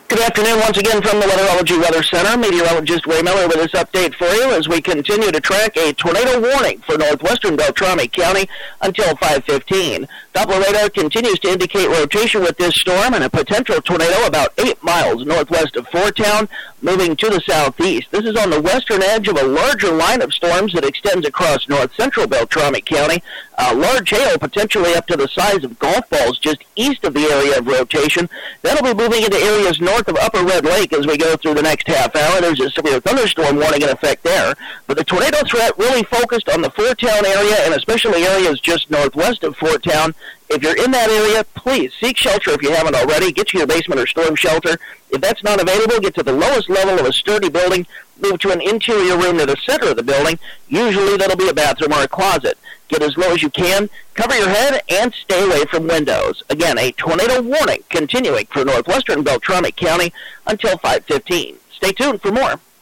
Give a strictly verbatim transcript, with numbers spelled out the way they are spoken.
Good afternoon once again from the Weatherology Weather Center. Meteorologist Ray Miller with this update for you as we continue to track a tornado warning for northwestern Beltrami County until five fifteen. Doppler radar continues to indicate rotation with this storm and a potential tornado about eight miles northwest of Fort Town, moving to the southeast. This is on the western edge of a larger line of storms that extends across north-central Beltrami County. Uh, large hail, potentially up to the size of golf balls, just east of the area of rotation. That'll be moving into areas north of Upper Red Lake as we go through the next half hour. There's a severe thunderstorm warning in effect there. But the tornado threat really focused on the Fort Town area and especially areas just northwest of Fort Town. If you're in that area, please seek shelter if you haven't already. Get to your basement or storm shelter. If that's not available, get to the lowest level of a sturdy building. Move to an interior room near the center of the building. Usually that'll be a bathroom or a closet. Get as low as you can. Cover your head and stay away from windows. Again, a tornado warning continuing for northwestern Beltrami County until five fifteen. Stay tuned for more.